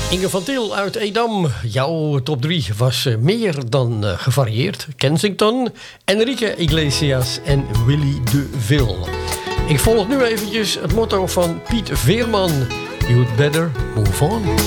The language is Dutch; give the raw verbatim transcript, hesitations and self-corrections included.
Inge van Til uit Edam. Jouw top drie was meer dan uh, gevarieerd. Kensington, Enrique Iglesias en Willy DeVille. Ik volg nu eventjes het motto van Piet Veerman. You'd better move on.